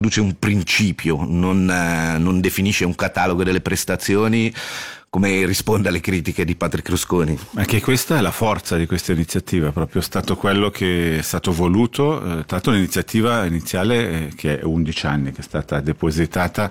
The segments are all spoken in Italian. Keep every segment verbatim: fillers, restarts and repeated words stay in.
introduce un principio, non, eh, non definisce un catalogo delle prestazioni, come risponde alle critiche di Patrick Rusconi? Anche questa è la forza di questa iniziativa, è proprio stato quello che è stato voluto, eh, tra l'altro un'iniziativa iniziale eh, che è undici anni, che è stata depositata,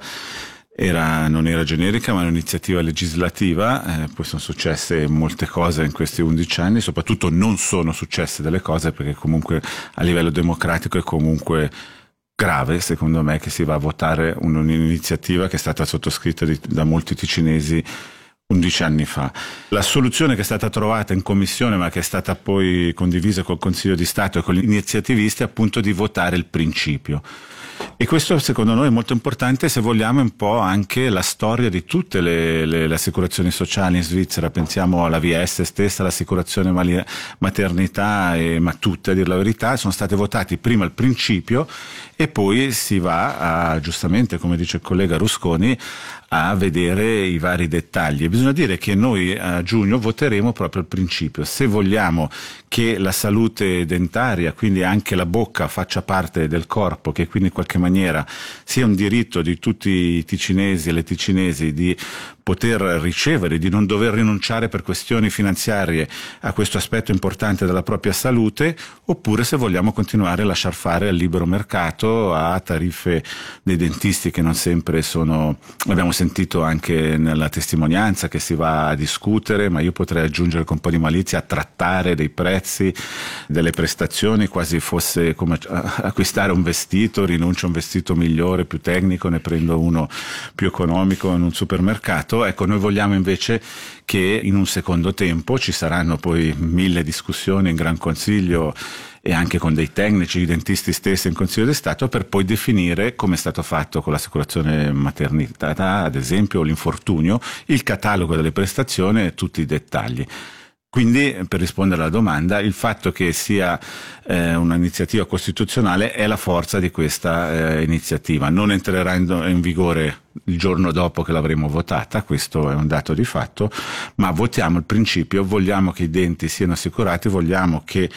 era, non era generica ma è un'iniziativa legislativa, eh, poi sono successe molte cose in questi undici anni, soprattutto non sono successe delle cose perché comunque a livello democratico è comunque grave, secondo me, che si va a votare un'iniziativa che è stata sottoscritta di, da molti ticinesi undici anni fa. La soluzione che è stata trovata in commissione, ma che è stata poi condivisa col Consiglio di Stato e con gli iniziativisti, è appunto di votare il principio. E questo secondo noi è molto importante se vogliamo un po' anche la storia di tutte le, le, le assicurazioni sociali in Svizzera. Pensiamo alla V S stessa, l'assicurazione mali- maternità, e, ma tutte a dir la verità sono state votati prima il principio e poi si va a, giustamente come dice il collega Rusconi, a vedere i vari dettagli. Bisogna dire che noi a giugno voteremo proprio il principio. Se vogliamo che la salute dentaria, quindi anche la bocca, faccia parte del corpo, che quindi in qualche maniera sia un diritto di tutti i ticinesi e le ticinesi di poter ricevere, di non dover rinunciare per questioni finanziarie a questo aspetto importante della propria salute, oppure se vogliamo continuare a lasciar fare al libero mercato, a tariffe dei dentisti che non sempre sono, abbiamo sentito anche nella testimonianza che si va a discutere, ma io potrei aggiungere con un po' di malizia, a trattare dei prezzi, delle prestazioni, quasi fosse come acquistare un vestito, rinuncio a un vestito migliore, più tecnico, ne prendo uno più economico in un supermercato. Ecco, noi vogliamo invece che in un secondo tempo ci saranno poi mille discussioni in Gran Consiglio e anche con dei tecnici, i dentisti stessi in Consiglio di Stato, per poi definire, come è stato fatto con l'assicurazione maternità, ad esempio, o l'infortunio, il catalogo delle prestazioni e tutti i dettagli. Quindi, per rispondere alla domanda, il fatto che sia eh, un'iniziativa costituzionale è la forza di questa eh, iniziativa. Non entrerà in, in vigore il giorno dopo che l'avremo votata, questo è un dato di fatto, ma votiamo il principio, vogliamo che i denti siano assicurati, vogliamo che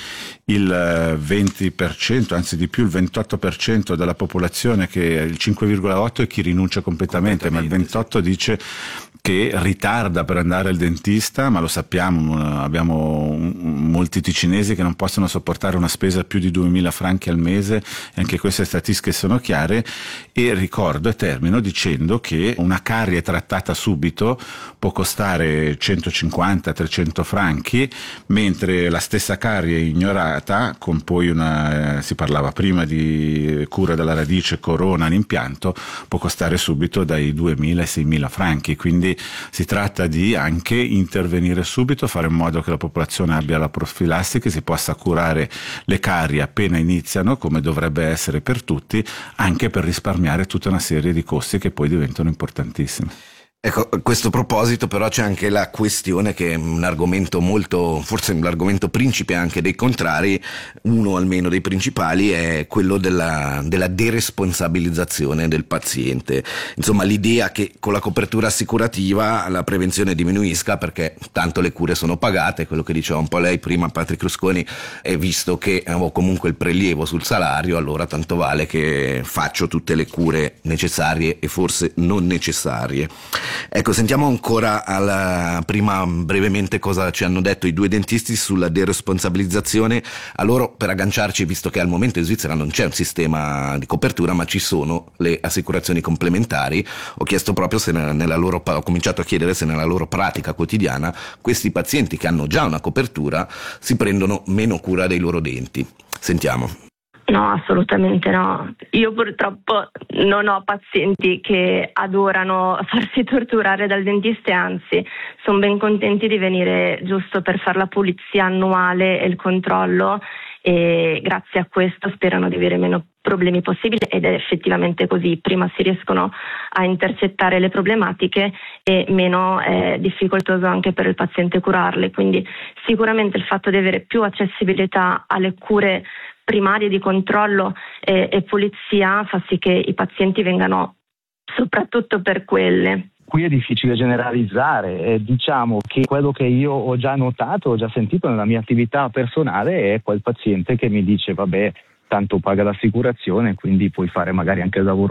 il venti per cento, anzi di più il ventotto per cento della popolazione, che il cinque virgola otto è chi rinuncia completamente, completamente ma il ventotto sì. Dice che ritarda per andare al dentista, ma lo sappiamo, abbiamo molti ticinesi che non possono sopportare una spesa più di duemila franchi al mese, e anche queste statistiche sono chiare. E ricordo e termino dicendo che una carie trattata subito può costare centocinquanta trecento franchi, mentre la stessa carie ignorata, con poi una, eh, si parlava prima di cura della radice, corona, l'impianto, può costare subito dai duemila ai seimila franchi. Quindi si tratta di anche intervenire subito, fare in modo che la popolazione abbia la profilassi, che si possa curare le carie appena iniziano, come dovrebbe essere per tutti, anche per risparmiare tutta una serie di costi che poi diventano importantissimi. Ecco, a questo proposito però c'è anche la questione, che è un argomento molto, forse l'argomento principe anche dei contrari, uno almeno dei principali, è quello della, della deresponsabilizzazione del paziente. Insomma, l'idea che con la copertura assicurativa la prevenzione diminuisca perché tanto le cure sono pagate, quello che diceva un po' lei prima, Patrick Rusconi, è visto che ho comunque il prelievo sul salario, allora tanto vale che faccio tutte le cure necessarie e forse non necessarie. Ecco, sentiamo ancora alla, prima brevemente cosa ci hanno detto i due dentisti sulla deresponsabilizzazione. A loro, per agganciarci, visto che al momento in Svizzera non c'è un sistema di copertura ma ci sono le assicurazioni complementari, ho chiesto proprio se nella loro, ho cominciato a chiedere se nella loro pratica quotidiana questi pazienti che hanno già una copertura si prendono meno cura dei loro denti. Sentiamo. No, assolutamente no. Io purtroppo non ho pazienti che adorano farsi torturare dal dentista, anzi sono ben contenti di venire giusto per fare la pulizia annuale e il controllo, e grazie a questo sperano di avere meno problemi possibili, ed è effettivamente così. Prima si riescono a intercettare le problematiche e meno è difficoltoso anche per il paziente curarle, quindi sicuramente il fatto di avere più accessibilità alle cure primarie di controllo e, e pulizia fa sì che i pazienti vengano soprattutto per quelle. Qui è difficile generalizzare, eh, diciamo che quello che io ho già notato, ho già sentito nella mia attività personale è quel paziente che mi dice vabbè, tanto paga l'assicurazione, quindi puoi fare magari anche il lavoro